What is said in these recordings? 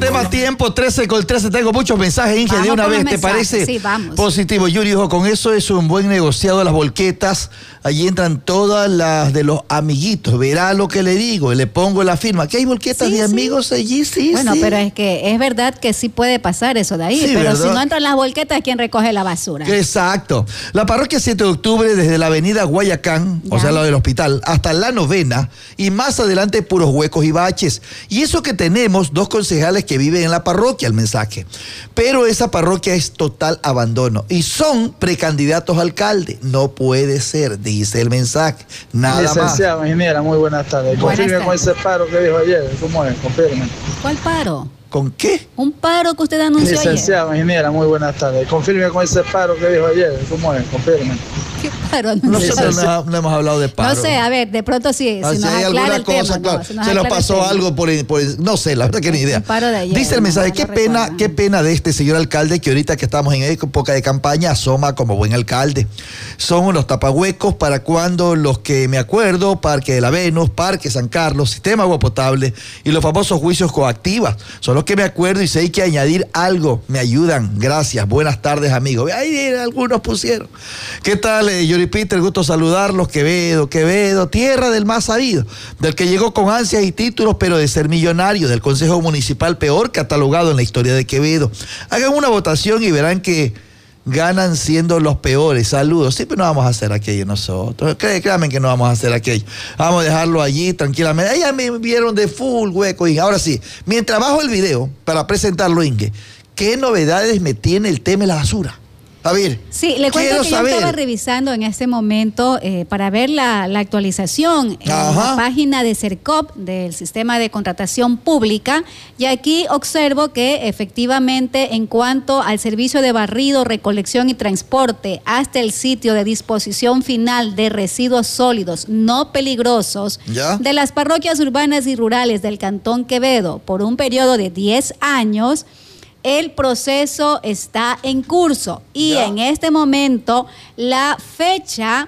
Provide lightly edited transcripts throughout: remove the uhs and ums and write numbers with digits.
tema tiempo, 13 con 13. Tengo muchos mensajes, Inge, de una vez, ¿te parece? Sí, vamos. Positivo. Yuri dijo, con eso es un buen negociado de las volquetas. Allí entran todas las de los amiguitos. Verá lo que le digo y le pongo la firma. ¿Que hay volquetas de amigos allí? Sí, bueno, sí. pero es que es verdad que sí puede pasar eso de ahí. Sí, pero ¿verdad? si no entran las volquetas, ¿quién recoge la basura? Exacto. La parroquia 7 de octubre, desde la avenida Guayacán, o sea, la del hospital, hasta la novena, y más adelante puros huecos y baches. Y eso que tenemos 2 concejales que viven en la parroquia, el mensaje. Pero esa parroquia es total abandono. Y son precandidatos a alcalde. No puede ser, dice el mensaje. Nada más. Licenciado, ingeniera, muy buenas tardes. Confirme con ese paro que dijo ayer. ¿Cómo es? Confirme. ¿Cuál paro? ¿Con qué? Un paro que usted anunció ayer. Licenciado, ingeniera, muy buenas tardes. Confirme con ese paro que dijo ayer. ¿Cómo es? Confirme. ¿Qué paro? Nosotros no hemos hablado de paro. No sé, a ver, de pronto sí, si nos hay aclara alguna el cosa, tema. claro. No, si nos se nos aclara pasó el tema. algo por no sé, la verdad que ni idea. Un paro de ayer, Dice el mensaje, no qué recuerdo. pena de este señor alcalde que ahorita que estamos en época de campaña asoma como buen alcalde. Son unos tapahuecos para cuando los que me acuerdo, Parque de la Venus, Parque San Carlos, Sistema Agua Potable y los famosos juicios coactivas. Son los que me acuerdo y si hay que añadir algo, me ayudan. Gracias, buenas tardes amigos. Ahí algunos pusieron. ¿Qué tal, Yuri Peter? Gusto saludarlos. Quevedo, tierra del más sabido, del que llegó con ansias y títulos, pero de ser millonario, del Consejo Municipal peor catalogado en la historia de Quevedo. Hagan una votación y verán que ganan siendo los peores. Saludos. Siempre no vamos a hacer aquello nosotros. Créanme que no vamos a hacer aquello. Vamos a dejarlo allí tranquilamente. Ahí ya me vieron de full hueco. Inge. Ahora sí, mientras bajo el video para presentarlo, Inge, ¿qué novedades me tiene el tema de la basura? A ver, sí, le cuento que yo estaba revisando en este momento para ver la actualización en la página de CERCOP, del Sistema de Contratación Pública, y aquí observo que efectivamente en cuanto al servicio de barrido, recolección y transporte hasta el sitio de disposición final de residuos sólidos no peligrosos de las parroquias urbanas y rurales del Cantón Quevedo por un periodo de 10 años, el proceso está en curso y en este momento la fecha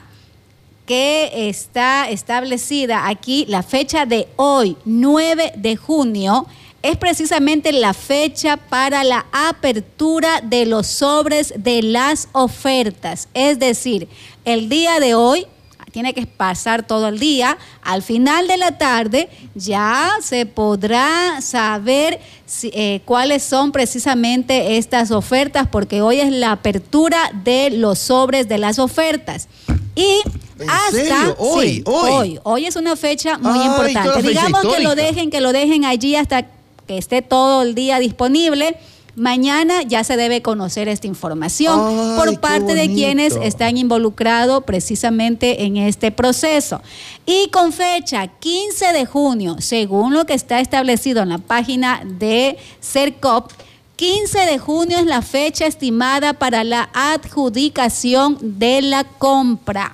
que está establecida aquí, la fecha de hoy, 9 de junio, es precisamente la fecha para la apertura de los sobres de las ofertas. Es decir, el día de hoy, tiene que pasar todo el día, al final de la tarde ya se podrá saber cuáles son precisamente estas ofertas, porque hoy es la apertura de los sobres de las ofertas. Y hasta hoy es una fecha muy importante. Digamos que lo dejen allí hasta que esté todo el día disponible. Mañana ya se debe conocer esta información por parte de quienes están involucrados precisamente en este proceso. Y con fecha 15 de junio, según lo que está establecido en la página de CERCOP, 15 de junio es la fecha estimada para la adjudicación de la compra.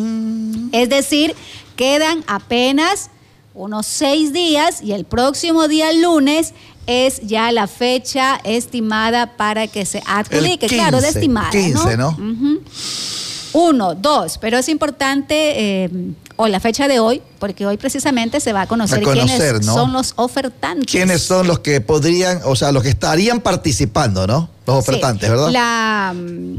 Es decir, quedan apenas unos 6 días y el próximo día lunes es ya la fecha estimada para que se adjudique. 15, claro, de estimada, 15, ¿no? 1, 2, pero es importante, o la fecha de hoy, porque hoy precisamente se va a conocer quiénes son los ofertantes. ¿Quiénes son los que podrían, o sea, los que estarían participando, ¿no? Los ofertantes, ¿verdad?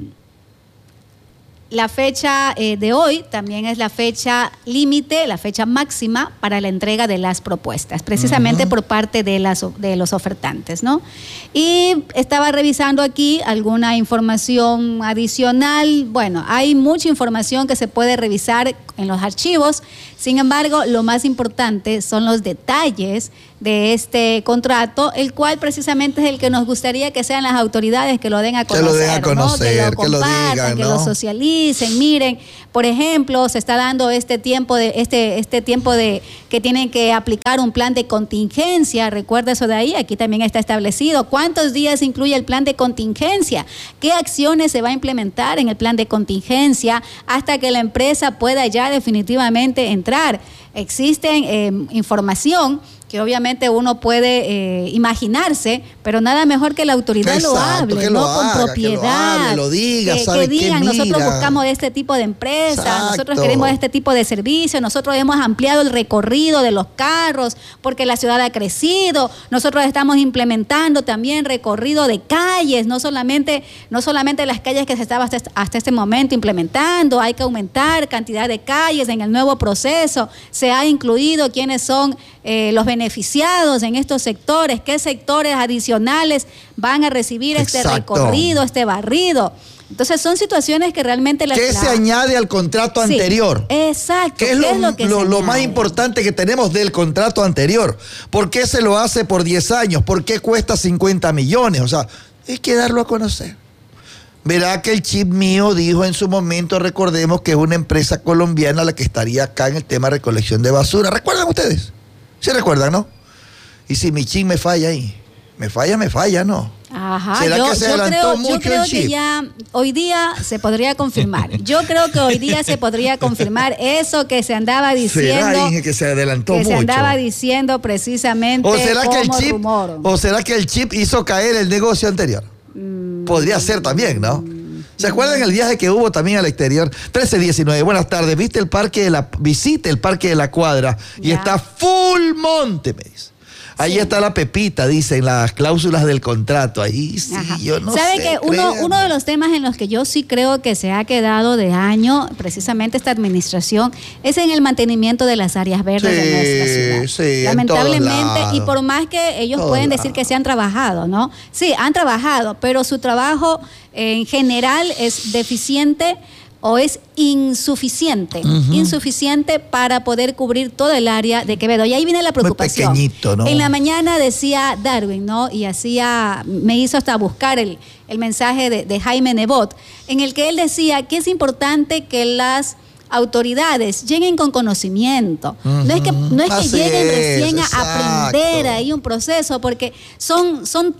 La fecha de hoy también es la fecha límite, la fecha máxima para la entrega de las propuestas, precisamente por parte de los ofertantes, ¿no? Y estaba revisando aquí alguna información adicional. Bueno, hay mucha información que se puede revisar en los archivos. Sin embargo, lo más importante son los detalles de este contrato, el cual precisamente es el que nos gustaría que sean las autoridades que lo den a conocer, que lo den a conocer, ¿no? que lo compartan, que lo socialicen. Miren, por ejemplo, se está dando este tiempo de que tienen que aplicar un plan de contingencia. Recuerda eso de ahí, aquí también está establecido. ¿Cuántos días incluye el plan de contingencia? ¿Qué acciones se va a implementar en el plan de contingencia hasta que la empresa pueda ya definitivamente entrar? Existen información que obviamente uno puede imaginarse, pero nada mejor que la autoridad lo hable, que ¿no? lo haga, con propiedad, que lo hable, lo diga, que digan, nosotros buscamos de este tipo de empresas, nosotros queremos este tipo de servicios, nosotros hemos ampliado el recorrido de los carros porque la ciudad ha crecido, nosotros estamos implementando también recorrido de calles, no solamente las calles que se estaba hasta este momento implementando, hay que aumentar cantidad de calles en el nuevo proceso, se ha incluido quiénes son los beneficiados en estos sectores, qué sectores adicionales van a recibir este recorrido, este barrido. Entonces son situaciones que realmente... ¿Qué se añade al contrato anterior? Exacto. ¿Qué es lo más importante que tenemos del contrato anterior? ¿Por qué se lo hace por 10 años? ¿Por qué cuesta 50 millones? O sea, hay que darlo a conocer. Verá que el chip mío dijo en su momento, recordemos que es una empresa colombiana la que estaría acá en el tema de recolección de basura. ¿Recuerdan ustedes? ¿Sí recuerdan, no? Y si mi chip me falla ahí, me falla, ¿no? Ajá, ¿Será que se adelantó mucho el chip? Yo creo que ya hoy día se podría confirmar. Yo creo que hoy día se podría confirmar eso que se andaba diciendo. ¿Será, Inge, que se adelantó mucho? Que se andaba diciendo precisamente ¿O será que rumor. ¿O será que el chip hizo caer el negocio anterior? Podría ser también, ¿no? ¿Se acuerdan el viaje que hubo también al exterior? 13-19, buenas tardes. Visite el parque de la Cuadra y está full monte, me dice. Ahí está la pepita, dicen las cláusulas del contrato. Ahí sí, yo no sé. ¿Sabe que uno de los temas en los que yo sí creo que se ha quedado de año, precisamente esta administración, es en el mantenimiento de las áreas verdes de nuestra ciudad? Sí, lamentablemente, y por más que ellos pueden decir que se han trabajado, ¿no? Sí, han trabajado, pero su trabajo en general es deficiente o es insuficiente para poder cubrir todo el área de Quevedo. Y ahí viene la preocupación. Muy pequeñito, ¿no? En la mañana decía Darwin, ¿no? Y me hizo hasta buscar el mensaje de Jaime Nebot, en el que él decía que es importante que las autoridades lleguen con conocimiento. No es que lleguen recién a aprender ahí un proceso, porque son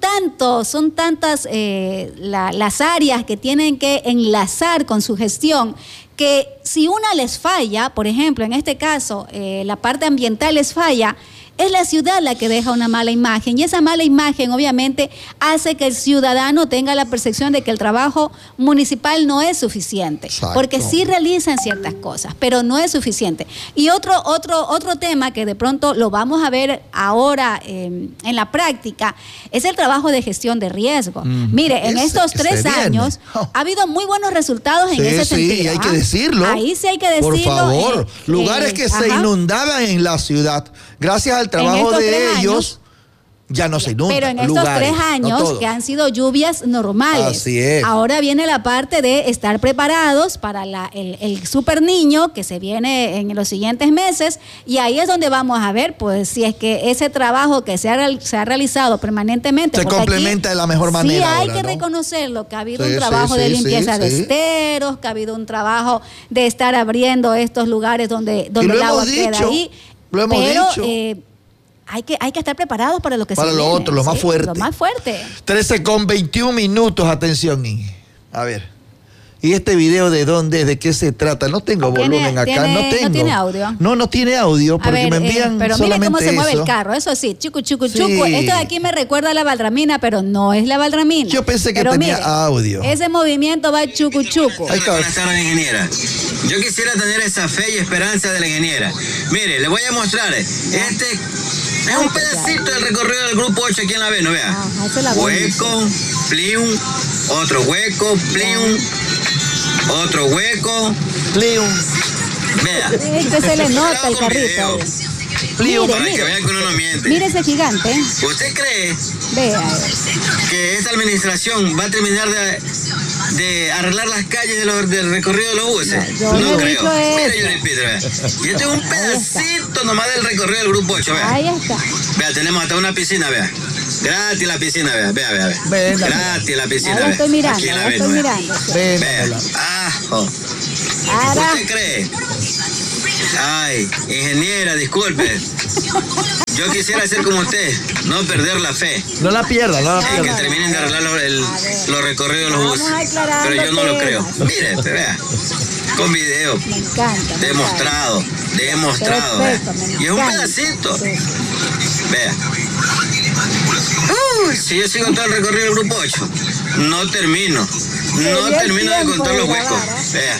tantas las áreas que tienen que enlazar con su gestión, que si una les falla, por ejemplo, en este caso, la parte ambiental les falla, es la ciudad la que deja una mala imagen, y esa mala imagen obviamente hace que el ciudadano tenga la percepción de que el trabajo municipal no es suficiente. Exacto. Porque sí realizan ciertas cosas, pero no es suficiente. Y otro tema que de pronto lo vamos a ver ahora en la práctica es el trabajo de gestión de riesgo. Mire, en estos 3 años ha habido muy buenos resultados en ese sentido. Sí, hay que decirlo. Ahí sí hay que decirlo. Por favor, lugares que se inundaban en la ciudad, gracias al trabajo de ellos, ya no se inundan. Pero en estos 3 años que han sido lluvias normales. Así es. Ahora viene la parte de estar preparados para el super niño que se viene en los siguientes meses, y ahí es donde vamos a ver, pues, si es que ese trabajo que se ha realizado permanentemente se complementa de la mejor manera. Sí, hay que reconocerlo, que ha habido un trabajo de limpieza de esteros, que ha habido un trabajo de estar abriendo estos lugares donde el agua queda ahí. Lo hemos dicho. Hay que estar preparados para lo que para se lo viene, otro, lo más fuerte. Lo más fuerte. 13:21, atención, Inge. A ver. ¿Y este video de dónde es? ¿De qué se trata? No tengo volumen acá, no tengo. No tiene audio. No tiene audio, porque me envían pero solamente mire cómo se mueve eso. el carro, eso sí, chucu. Esto de aquí me recuerda a la Valdramina, pero no es la Valdramina. Yo pensé que tenía audio. Ese movimiento va chucu. Buenas tardes, ingeniera. Yo quisiera tener esa fe y esperanza de la ingeniera. Mire, le voy a mostrar. Este es un pedacito del recorrido del grupo 8 aquí en la Veno, vea. Hueco, plium, otro hueco, plium, otro hueco, plium. Vea. Es que se le nota el carrito. Para que vean que uno no miente. Mire ese gigante. ¿Usted cree que esta administración va a terminar de arreglar las calles del recorrido de los buses? No creo. Mira, Yuri Peter, y este es un pedacito nomás del recorrido del grupo 8, vea. Ahí está. Vea, tenemos hasta una piscina, vea. Gratis la piscina, vea. Gratis la piscina, vea. Estoy mirando, aquí en la estoy mirando. Vea. ¿Usted cree? Ay, ingeniera, disculpe. Yo quisiera ser como usted, no perder la fe. No la pierda. Que terminen de arreglar los recorridos de los buses. Pero yo no lo creo. Mire, vea. Con video. Me encanta. Demostrado. Perfecto, y es un pedacito. Vea. Si yo sigo todo el recorrido del grupo 8, no termino de contar los huecos. Vea.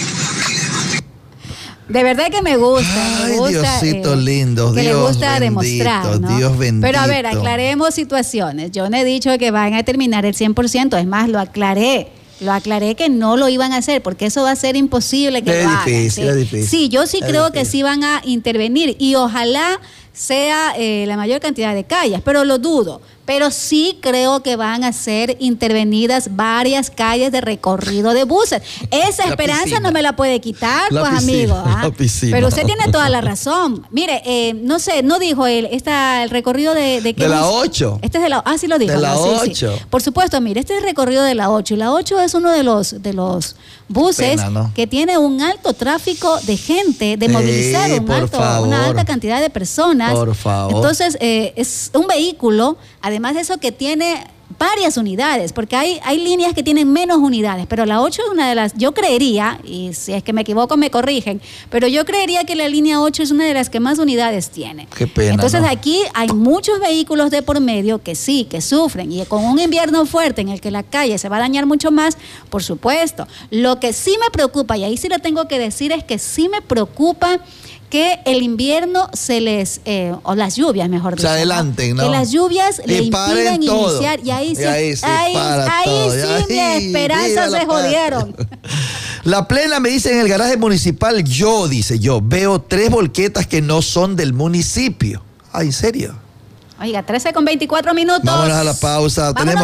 De verdad que me gusta. Ay, Diosito lindo, que Dios le gusta bendito, demostrar, ¿no? Dios bendito. Pero a ver, aclaremos situaciones. Yo no he dicho que van a terminar el 100%, es más, lo aclaré que no lo iban a hacer, porque eso va a ser imposible que lo hagan. Es difícil. Sí, yo sí creo que sí van a intervenir y ojalá sea la mayor cantidad de calles, pero lo dudo. Pero sí creo que van a ser intervenidas varias calles de recorrido de buses. Esa esperanza no me la puede quitar, pues, amigo. Pero usted tiene toda la razón. Mire, no sé, no dijo él, el recorrido de qué de la 8. Este es de la, sí lo dijo. De la 8. Sí. Por supuesto, mire, este es el recorrido de la 8. Y la 8 es uno de los buses que tiene un alto tráfico de gente, de movilizar una alta cantidad de personas. Por favor. Entonces, es un vehículo, además de eso, que tiene varias unidades, porque hay líneas que tienen menos unidades, pero la 8 es una de las, yo creería, y si es que me equivoco me corrigen, pero yo creería que la línea 8 es una de las que más unidades tiene. Qué pena. Entonces aquí hay muchos vehículos de por medio que sí, que sufren, y con un invierno fuerte en el que la calle se va a dañar mucho más, por supuesto. Lo que sí me preocupa, y ahí sí lo tengo que decir, es que sí me preocupa que el invierno o las lluvias, mejor dicho, se adelanten, ¿no? Que las lluvias le impiden iniciar, y ahí sí mis esperanzas se jodieron. La plena me dice en el garaje municipal, yo veo 3 volquetas que no son del municipio. Ay, ¿en serio? Oiga, 13:24. Vámonos a la pausa. Tenemos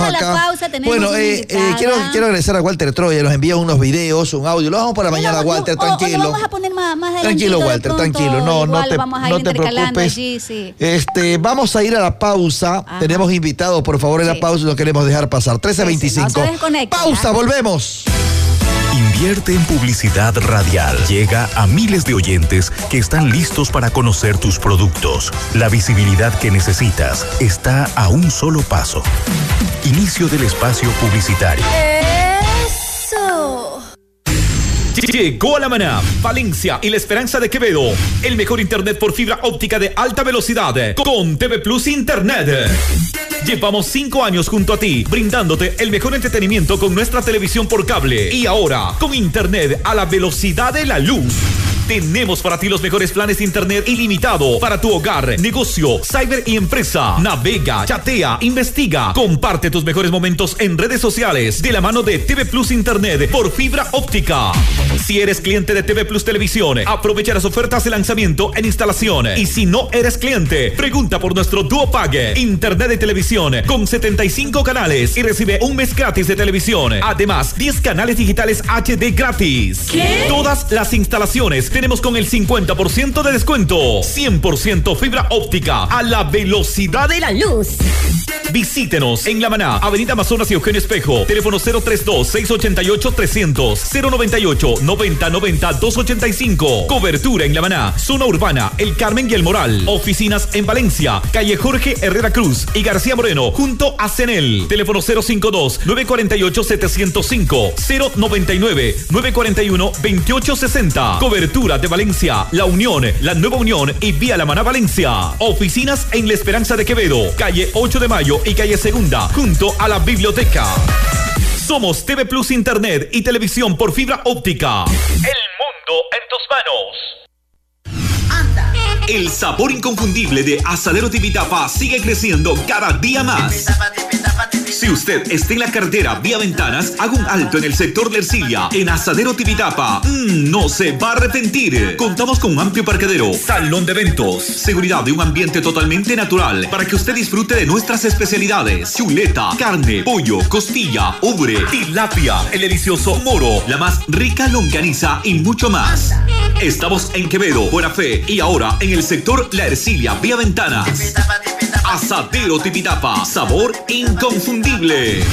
quiero agradecer a Walter Troya, nos envía unos videos, un audio. Lo vamos para mañana, Walter, tranquilo. Lo vamos a poner más tranquilo, Walter, tranquilo. No te preocupes. Allí, sí. Vamos a ir a la pausa. Ajá. Tenemos invitados, por favor, en la pausa, no queremos dejar pasar. 13:25. No se desconecten. Pausa, volvemos. Invierte en publicidad radial. Llega a miles de oyentes que están listos para conocer tus productos. La visibilidad que necesitas está a un solo paso. Inicio del espacio publicitario. ¡Eso! Llegó a La Maná, Valencia y La Esperanza de Quevedo. El mejor internet por fibra óptica de alta velocidad con TV Plus Internet. Llevamos 5 años junto a ti, brindándote el mejor entretenimiento con nuestra televisión por cable. Y ahora, con internet a la velocidad de la luz. Tenemos para ti los mejores planes de internet ilimitado para tu hogar, negocio, cyber y empresa. Navega, chatea, investiga, comparte tus mejores momentos en redes sociales de la mano de TV Plus Internet por fibra óptica. Si eres cliente de TV Plus Televisión, aprovecha las ofertas de lanzamiento en instalación. Y si no eres cliente, pregunta por nuestro Duo Pague, internet de televisión con 75 canales y recibe un mes gratis de televisión. Además, 10 canales digitales HD gratis. ¿Qué? Todas las instalaciones tenemos con el 50% de descuento. 100% fibra óptica a la velocidad de la luz. Visítenos en La Maná, Avenida Amazonas y Eugenio Espejo. Teléfono 032-688-300, 098-9090-285. Cobertura en La Maná, zona urbana, El Carmen y El Moral. Oficinas en Valencia, calle Jorge Herrera Cruz y García Moreno, junto a CENEL. Teléfono 052-948-705, 099-941-2860. Cobertura de Valencia, La Unión, La Nueva Unión y Vía La Maná Valencia. Oficinas en La Esperanza de Quevedo, calle 8 de Mayo y calle Segunda, junto a la biblioteca. Somos TV Plus Internet y televisión por fibra óptica. El mundo en tus manos. Anda. El sabor inconfundible de Asadero Tipitapa sigue creciendo cada día más. Si usted está en la carretera vía Ventanas, haga un alto en el sector de Ercilia, en Asadero Tipitapa. No se va a arrepentir. Contamos con un amplio parqueadero, salón de eventos, seguridad de un ambiente totalmente natural para que usted disfrute de nuestras especialidades: chuleta, carne, pollo, costilla, ubre, tilapia, el delicioso moro, la más rica longaniza y mucho más. Estamos en Quevedo, Buena Fe y ahora en el sector La Ercilia vía Ventanas. Asadero Tipitapa, sabor inconfundible.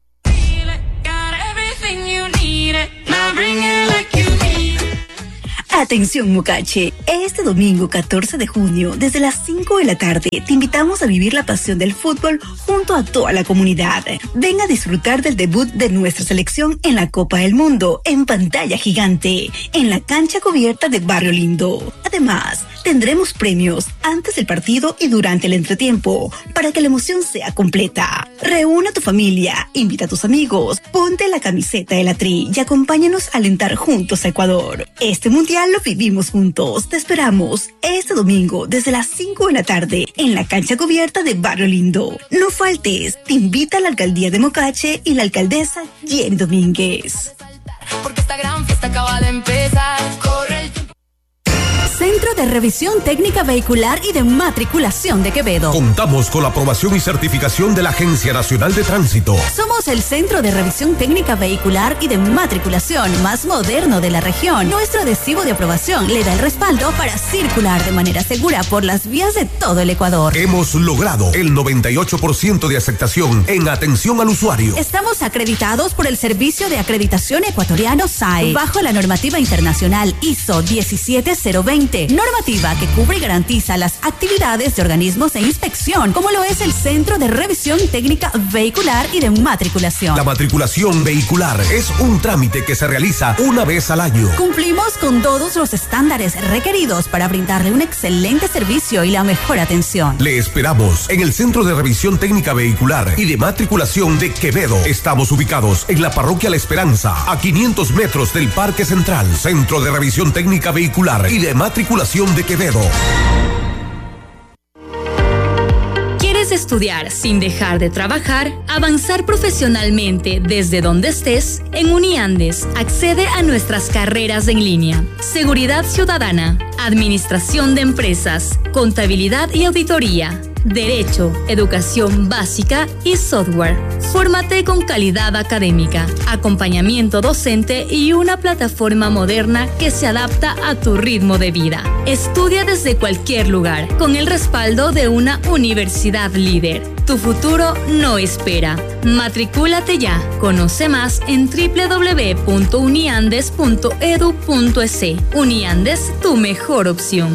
Atención Mocache, este domingo 14 de junio, desde las 5 de la tarde, te invitamos a vivir la pasión del fútbol junto a toda la comunidad. Ven a disfrutar del debut de nuestra selección en la Copa del Mundo, en pantalla gigante, en la cancha cubierta de Barrio Lindo. Además, Tendremos premios antes del partido y durante el entretiempo para que la emoción sea completa. Reúne a tu familia, invita a tus amigos, ponte la camiseta de la Tri y acompáñanos a alentar juntos a Ecuador. Este mundial lo vivimos juntos. Te esperamos este domingo desde las 5 de la tarde en la cancha cubierta de Barrio Lindo. No faltes, te invita a la alcaldía de Mocache y la alcaldesa Jenny Domínguez. Porque esta gran fiesta acaba de empezar. Corre el tiempo. Centro de Revisión Técnica Vehicular y de Matriculación de Quevedo. Contamos con la aprobación y certificación de la Agencia Nacional de Tránsito. Somos el Centro de Revisión Técnica Vehicular y de Matriculación más moderno de la región. Nuestro adhesivo de aprobación le da el respaldo para circular de manera segura por las vías de todo el Ecuador. Hemos logrado el 98% de aceptación en atención al usuario. Estamos acreditados por el Servicio de Acreditación Ecuatoriano SAE, bajo la normativa internacional ISO 17020. Normativa que cubre y garantiza las actividades de organismos de inspección, como lo es el Centro de Revisión Técnica Vehicular y de Matriculación. La matriculación vehicular es un trámite que se realiza una vez al año. Cumplimos con todos los estándares requeridos para brindarle un excelente servicio y la mejor atención. Le esperamos en el Centro de Revisión Técnica Vehicular y de Matriculación de Quevedo. Estamos ubicados en la Parroquia La Esperanza, a 500 metros del Parque Central. Centro de Revisión Técnica Vehicular y de Matriculación de Quevedo. ¿Quieres estudiar sin dejar de trabajar? Avanzar profesionalmente desde donde estés. En Uniandes accede a nuestras carreras en línea: Seguridad Ciudadana, Administración de Empresas, Contabilidad y Auditoría, Derecho, Educación Básica y Software. Fórmate con calidad académica, acompañamiento docente y una plataforma moderna que se adapta a tu ritmo de vida. Estudia desde cualquier lugar, con el respaldo de una universidad líder. Tu futuro no espera. Matricúlate ya. Conoce más en www.uniandes.edu.es. Uniandes, tu mejor opción.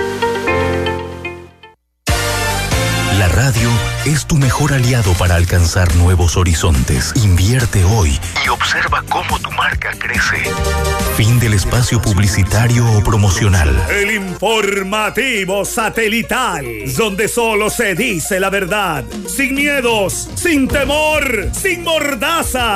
La radio es tu mejor aliado para alcanzar nuevos horizontes. Invierte hoy y observa cómo tu marca crece. Fin del espacio publicitario o promocional. El informativo satelital, donde solo se dice la verdad, sin miedos, sin temor, sin mordaza.